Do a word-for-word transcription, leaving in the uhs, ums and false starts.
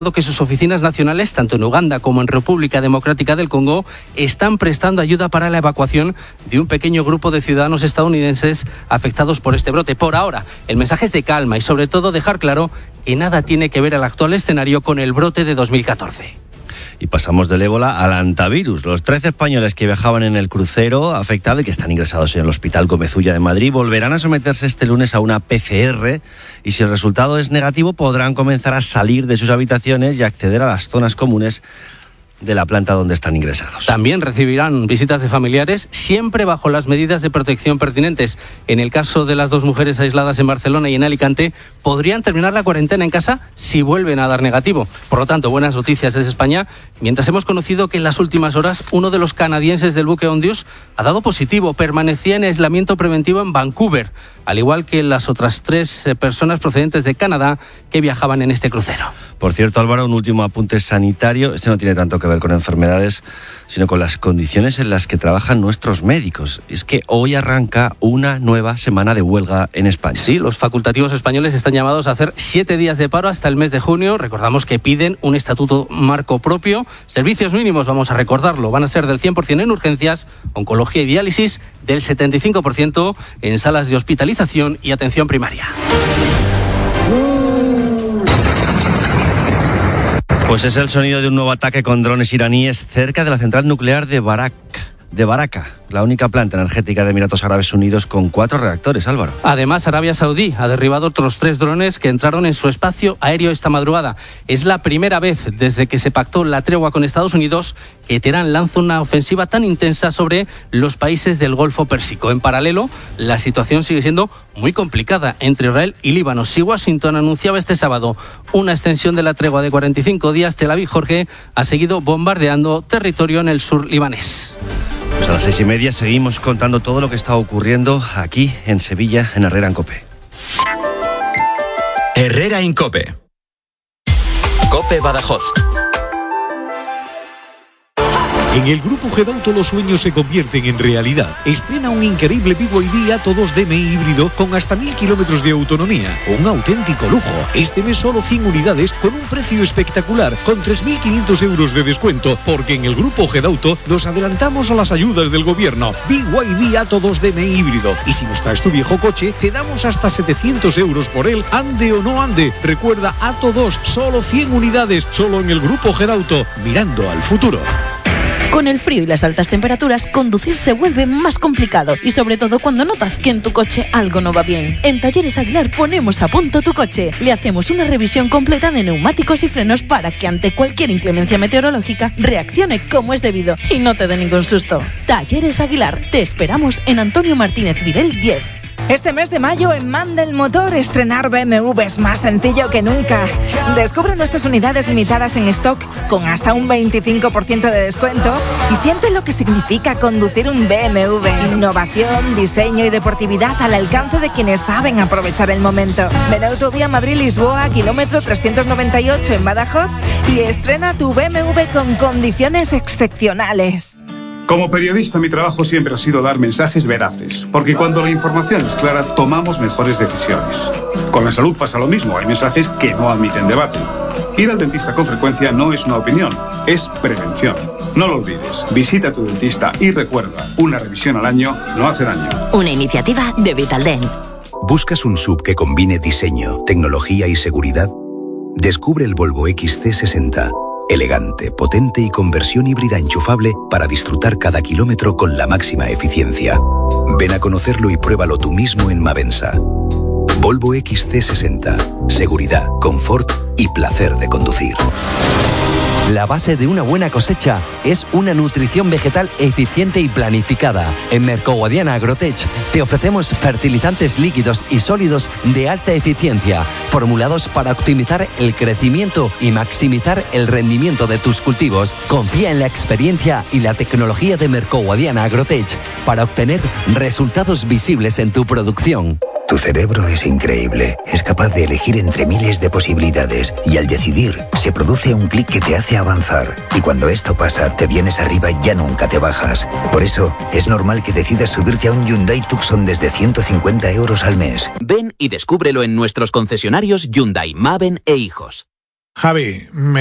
que sus oficinas nacionales, tanto en Uganda como en República Democrática del Congo, están prestando ayuda para la evacuación de un pequeño grupo de ciudadanos estadounidenses afectados por este brote. Por ahora, el mensaje es de calma y sobre todo dejar claro que nada tiene que ver el actual escenario con el brote de dos mil catorce. Y pasamos del ébola al hantavirus. Los trece españoles que viajaban en el crucero afectado y que están ingresados en el Hospital Gómez Ulla de Madrid volverán a someterse este lunes a una P C R y si el resultado es negativo podrán comenzar a salir de sus habitaciones y acceder a las zonas comunes de la planta donde están ingresados. También recibirán visitas de familiares, siempre bajo las medidas de protección pertinentes. En el caso de las dos mujeres aisladas en Barcelona y en Alicante, podrían terminar la cuarentena en casa si vuelven a dar negativo. Por lo tanto, buenas noticias desde España, mientras hemos conocido que en las últimas horas uno de los canadienses del buque Ondius ha dado positivo, permanecía en aislamiento preventivo en Vancouver, al igual que las otras tres personas procedentes de Canadá que viajaban en este crucero. Por cierto, Álvaro, un último apunte sanitario. Este no tiene tanto que ver con enfermedades, sino con las condiciones en las que trabajan nuestros médicos. Es que hoy arranca una nueva semana de huelga en España. Sí, los facultativos españoles están llamados a hacer siete días de paro hasta el mes de junio. Recordamos que piden un estatuto marco propio. Servicios mínimos, vamos a recordarlo, van a ser del cien por ciento en urgencias, oncología y diálisis, del setenta y cinco por ciento en salas de hospitalización y atención primaria. Pues es el sonido de un nuevo ataque con drones iraníes cerca de la central nuclear de Barak, de Baraka, la única planta energética de Emiratos Árabes Unidos con cuatro reactores, Álvaro. Además, Arabia Saudí ha derribado otros tres drones que entraron en su espacio aéreo esta madrugada. Es la primera vez desde que se pactó la tregua con Estados Unidos que Teherán lanza una ofensiva tan intensa sobre los países del Golfo Pérsico. En paralelo, la situación sigue siendo muy complicada entre Israel y Líbano. Si Washington anunciaba este sábado una extensión de la tregua de cuarenta y cinco días, Tel Aviv, Jorge, ha seguido bombardeando territorio en el sur libanés. Pues a las seis y media seguimos contando todo lo que está ocurriendo aquí en Sevilla, en Herrera en COPE. Herrera en COPE. COPE Badajoz. En el Grupo Gedauto los sueños se convierten en realidad. Estrena un increíble B Y D Atto dos D M I híbrido con hasta mil kilómetros de autonomía. Un auténtico lujo. Este mes solo cien unidades con un precio espectacular, con tres mil quinientos euros de descuento, porque en el Grupo Gedauto nos adelantamos a las ayudas del gobierno. B Y D Atto dos D M I híbrido. Y si nos traes tu viejo coche, te damos hasta setecientos euros por él, ande o no ande. Recuerda, Atto dos, solo cien unidades, solo en el Grupo Gedauto, mirando al futuro. Con el frío y las altas temperaturas, conducir se vuelve más complicado y sobre todo cuando notas que en tu coche algo no va bien. En Talleres Aguilar ponemos a punto tu coche. Le hacemos una revisión completa de neumáticos y frenos para que ante cualquier inclemencia meteorológica reaccione como es debido y no te dé ningún susto. Talleres Aguilar, te esperamos en Antonio Martínez Videl diez. Este mes de mayo en Mandel Motor estrenar B M W es más sencillo que nunca. Descubre nuestras unidades limitadas en stock con hasta un veinticinco por ciento de descuento y siente lo que significa conducir un B M W. Innovación, diseño y deportividad al alcance de quienes saben aprovechar el momento. Ven a Autovía Madrid-Lisboa, kilómetro trescientos noventa y ocho en Badajoz y estrena tu B M W con condiciones excepcionales. Como periodista, mi trabajo siempre ha sido dar mensajes veraces, porque cuando la información es clara, tomamos mejores decisiones. Con la salud pasa lo mismo, hay mensajes que no admiten debate. Ir al dentista con frecuencia no es una opinión, es prevención. No lo olvides, visita a tu dentista y recuerda, una revisión al año no hace daño. Una iniciativa de Vitaldent. ¿Buscas un S U V que combine diseño, tecnología y seguridad? Descubre el Volvo X C sesenta. Elegante, potente y con versión híbrida enchufable para disfrutar cada kilómetro con la máxima eficiencia. Ven a conocerlo y pruébalo tú mismo en Mavensa. Volvo X C sesenta. Seguridad, confort y placer de conducir. La base de una buena cosecha es una nutrición vegetal eficiente y planificada. En Mercoguadiana Agrotech te ofrecemos fertilizantes líquidos y sólidos de alta eficiencia, formulados para optimizar el crecimiento y maximizar el rendimiento de tus cultivos. Confía en la experiencia y la tecnología de Mercoguadiana Agrotech para obtener resultados visibles en tu producción. Tu cerebro es increíble, es capaz de elegir entre miles de posibilidades y al decidir se produce un clic que te hace avanzar y cuando esto pasa te vienes arriba y ya nunca te bajas. Por eso es normal que decidas subirte a un Hyundai Tucson desde ciento cincuenta euros al mes. Ven y descúbrelo en nuestros concesionarios Hyundai, Maven e Hijos. Javi, me